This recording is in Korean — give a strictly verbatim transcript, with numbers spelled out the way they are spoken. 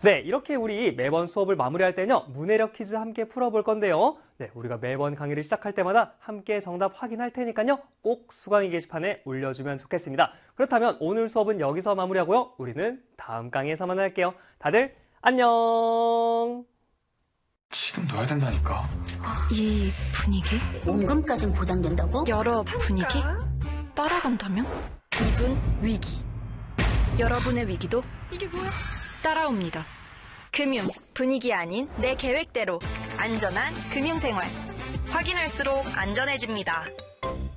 네, 이렇게 우리 매번 수업을 마무리할 때는요, 문해력 퀴즈 함께 풀어볼 건데요. 네, 우리가 매번 강의를 시작할 때마다 함께 정답 확인할 테니까요, 꼭 수강이 게시판에 올려주면 좋겠습니다. 그렇다면 오늘 수업은 여기서 마무리하고요. 우리는 다음 강의에서 만날게요. 다들 안녕! 지금 넣어야 된다니까. 이 분위기? 원금까진 보장된다고? 여러 분위기? 따라간다면? 이분 위기. 여러분의 위기도 이게 뭐야? 따라옵니다. 금융, 분위기 아닌 내 계획대로 안전한 금융생활. 확인할수록 안전해집니다.